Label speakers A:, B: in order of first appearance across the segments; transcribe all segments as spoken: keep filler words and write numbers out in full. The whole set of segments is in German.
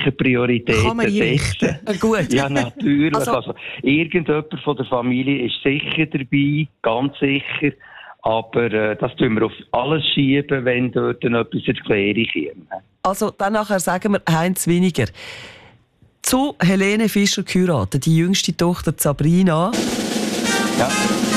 A: persönlichen Prioritäten
B: Kann man
A: setzen.
B: Gut.
A: Ja, natürlich.
B: Also,
A: also, irgendjemand von der Familie ist sicher dabei, ganz sicher. Aber äh, das tun wir auf alles schieben, wenn dort dann etwas in Klärung kommt.
B: Also, dann nachher sagen wir Heinz weniger. Zu Helene Fischer geheiratet, die jüngste Tochter Sabrina.
A: Ja.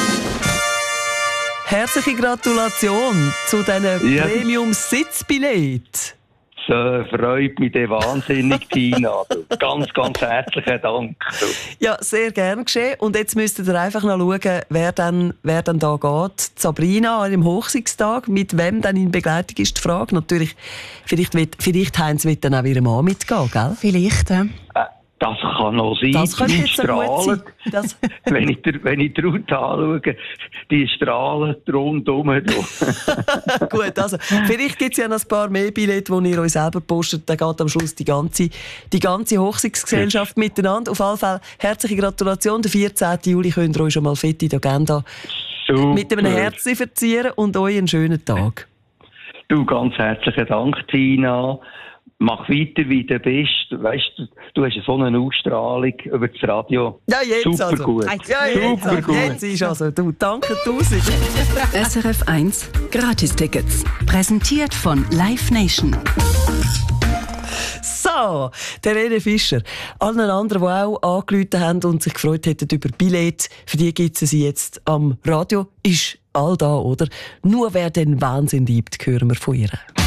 B: Herzliche Gratulation zu diesen
A: Ja.
B: Premium-Sitzbillett.
A: So freut mich der wahnsinnig, Tina. Du. Ganz, ganz herzlichen Dank. Du.
B: Ja, sehr gern geschehen. Und jetzt müsst ihr einfach noch schauen, wer dann, wer dann da geht. Sabrina an ihrem Hochzeitstag. Mit wem dann in Begleitung ist die Frage. Natürlich, vielleicht, wird, vielleicht Heinz wird dann auch ihrem Mann mitgehen, gell?
C: Vielleicht, ja.
A: Äh, Das kann noch sein.
B: Das könnte
A: die
B: jetzt so gut sein. Das
A: wenn ich, der, wenn ich die Route anschaue, die strahlen rundum.
B: Gut, also vielleicht gibt es ja noch ein paar mehr Billette, die ihr euch selber postet. Dann geht am Schluss die ganze, die ganze Hochzeitsgesellschaft miteinander. Auf jeden Fall herzliche Gratulation. Den vierzehnten Juli könnt ihr euch schon mal fett in die Agenda
A: Super.
B: mit einem Herzchen verzieren und euch einen schönen Tag.
A: Du, ganz herzlichen Dank, Tina. Mach weiter, wie du bist. Weißt du, du hast so eine Ausstrahlung über das Radio.
B: Ja, jetzt
A: Super
B: also.
A: gut.
B: Ja, jetzt,
A: Super
B: also.
A: gut.
B: Jetzt ist also. Du, danke tausend.
D: S R F eins Gratistickets. Präsentiert von Live Nation.
B: So, der Helene Fischer. Allen anderen, die auch angerufen haben und sich gefreut hätten über Billett, für die gibt es sie jetzt am Radio. Ist all da, oder? Nur wer den Wahnsinn liebt, hören wir von ihr.